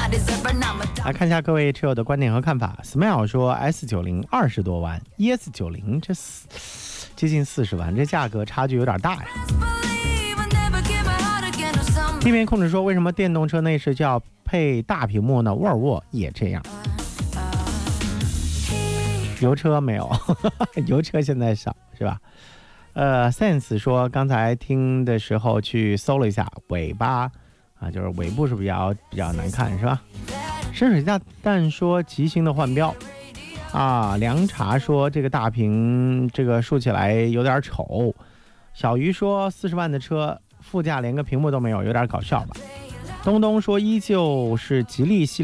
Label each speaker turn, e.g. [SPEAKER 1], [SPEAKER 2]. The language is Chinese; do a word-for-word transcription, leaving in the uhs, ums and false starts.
[SPEAKER 1] 来看一下各位车友的观点和看法。Smile 说 S 九十二十多万 ，E S 九十这四接近四十万，这价格差距有点大呀。地面控制说，为什么电动车内饰就要配大屏幕呢？沃尔沃也这样。油车没有，油车现在少是吧？呃 ，Sense 说刚才听的时候去搜了一下，尾巴啊，就是尾部是比较比较难看是吧？深水炸弹说极星的换标啊，凉茶说这个大屏这个竖起来有点丑。小鱼说四十万的车副驾连个屏幕都没有，有点搞笑吧？东东说依旧是吉利系列。